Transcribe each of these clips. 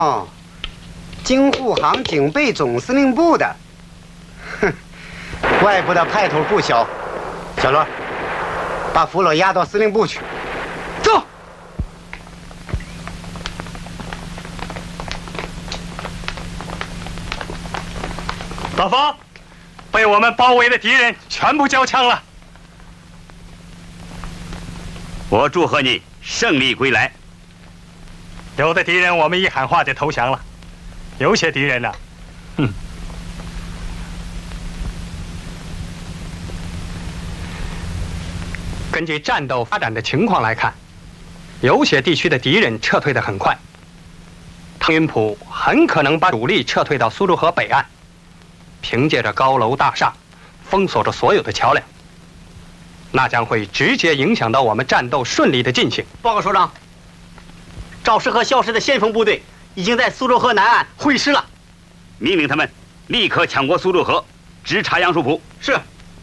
哦，京沪杭警备总司令部的，哼，外部的派头不小。小罗，把俘虏押到司令部去。走。 老方，被我们包围的敌人全部交枪了。 我祝贺你胜利归来。 有的敌人我们一喊话就投降了，有些敌人呢，根据战斗发展的情况来看，有些地区的敌人撤退得很快，汤云浦很可能把主力撤退到苏州河北岸，凭借着高楼大厦，封锁着所有的桥梁，那将会直接影响到我们战斗顺利的进行。 报告首长，赵氏和萧氏的先锋部队已经在苏州河南岸会师了， 命令他们立刻抢过苏州河，直插杨树浦。 是。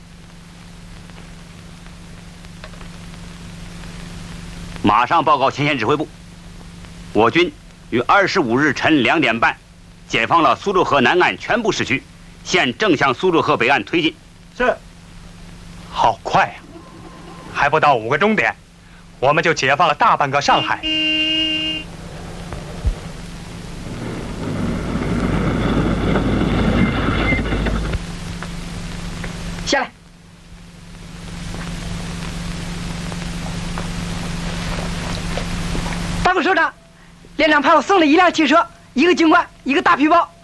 马上报告前线指挥部，我军于25日晨2点半解放了苏州河南岸全部市区，现正向苏州河北岸推进。 是。 好快呀！还不到5个钟点，我们就解放了大半个上海。 下来。报告首长，连长派我送了1辆汽车，1个军官，1个大皮包。